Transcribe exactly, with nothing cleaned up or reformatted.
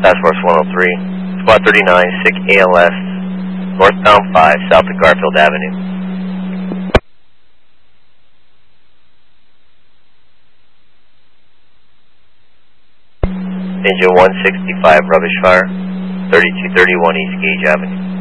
Task Force one oh three, Squad thirty-nine, sick A L S, northbound five, south of Garfield Avenue. Engine one sixty-five, rubbish fire, thirty-two thirty-one East Gage Avenue.